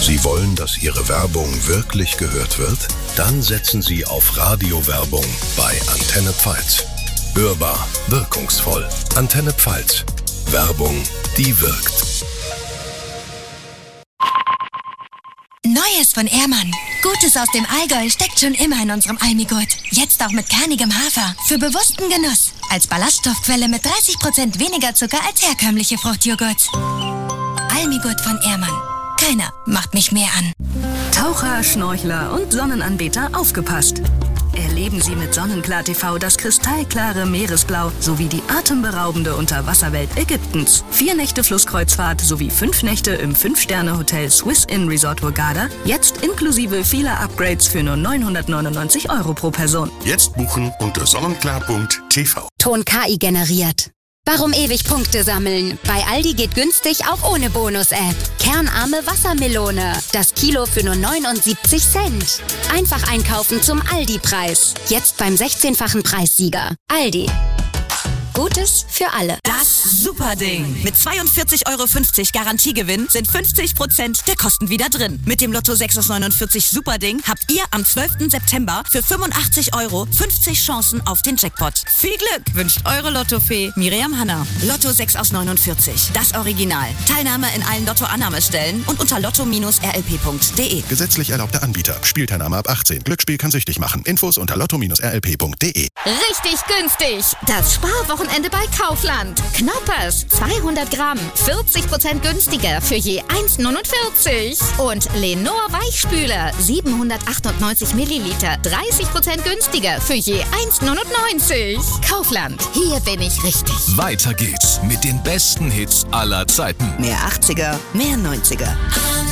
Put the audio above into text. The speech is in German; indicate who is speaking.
Speaker 1: Sie wollen, dass Ihre Werbung wirklich gehört wird? Dann setzen Sie auf Radiowerbung bei Antenne Pfalz. Hörbar, wirkungsvoll. Antenne Pfalz. Werbung, die wirkt.
Speaker 2: Neues von Ehrmann. Gutes aus dem Allgäu steckt schon immer in unserem Almigurt. Jetzt auch mit kernigem Hafer. Für bewussten Genuss. Als Ballaststoffquelle mit 30% weniger Zucker als herkömmliche Fruchtjoghurt. Almigurt von Ehrmann. Keiner macht mich mehr an.
Speaker 3: Taucher, Schnorchler und Sonnenanbeter aufgepasst. Erleben Sie mit Sonnenklar TV das kristallklare Meeresblau sowie die atemberaubende Unterwasserwelt Ägyptens. 4 Nächte Flusskreuzfahrt sowie 5 Nächte im 5-Sterne-Hotel Swiss Inn Resort Hurghada. Jetzt inklusive vieler Upgrades für nur 999 € pro Person.
Speaker 4: Jetzt buchen unter sonnenklar.tv.
Speaker 5: Ton KI generiert. Warum ewig Punkte sammeln? Bei Aldi geht günstig auch ohne Bonus-App. Kernarme Wassermelone. Das Kilo für nur 79 Cent. Einfach einkaufen zum Aldi-Preis. Jetzt beim 16-fachen Preissieger. Aldi. Gutes für alle.
Speaker 6: Das Superding. Mit 42,50 € Garantiegewinn sind 50% der Kosten wieder drin. Mit dem Lotto 6 aus 49 Superding habt ihr am 12. September für 85 € 50 Chancen auf den Jackpot. Viel Glück wünscht eure Lottofee Miriam Hanna. Lotto 6 aus 49. Das Original. Teilnahme in allen Lotto-Annahmestellen und unter lotto-rlp.de.
Speaker 4: Gesetzlich erlaubter Anbieter. Spielteilnahme ab 18. Glücksspiel kann süchtig machen. Infos unter lotto-rlp.de.
Speaker 7: Richtig günstig. Das Sparwochenende bei Kaufland. Knoppers 200 Gramm, 40% günstiger für je 1,49. Und Lenor Weichspüler 798 Milliliter, 30% günstiger für je 1,99. Kaufland, hier bin ich richtig.
Speaker 8: Weiter geht's mit den besten Hits aller Zeiten.
Speaker 3: Mehr 80er, mehr 90er.